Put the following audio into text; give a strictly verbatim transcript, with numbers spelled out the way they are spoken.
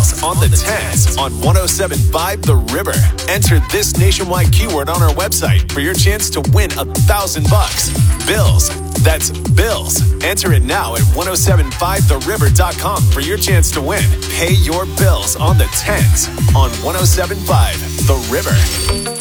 bills on the tens on one oh seven point five The River. Enter this nationwide keyword on our website for your chance to win a thousand bucks. Bills. That's bills. Enter it now at one oh seven point five the river dot com for your chance to win. Pay your bills on the tens on one oh seven point five The River.